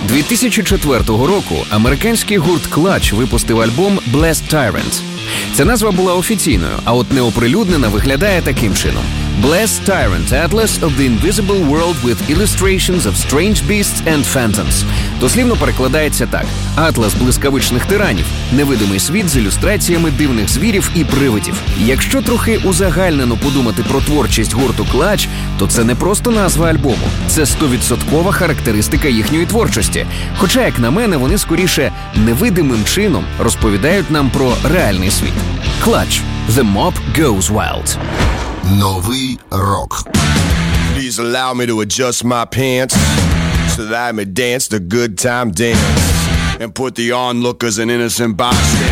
2004 року американський гурт Clutch випустив альбом «Blessed Tyrant». Ця назва була офіційною, а от неоприлюднена виглядає таким чином. Blessed Tyrant – Atlas of the Invisible World with Illustrations of Strange Beasts and Phantoms. Дослівно перекладається так. Атлас блискавичних тиранів – невидимий світ з ілюстраціями дивних звірів і привидів. Якщо трохи узагальнено подумати про творчість гурту Clutch, то це не просто назва альбому. Це 100% характеристика їхньої творчості. Хоча, як на мене, вони скоріше невидимим чином розповідають нам про реальний світ. Clutch – The Mob Goes Wild. Новий рок. Please allow me to adjust my pants so that I may dance the good time dance and put the onlookers and innocent bystanders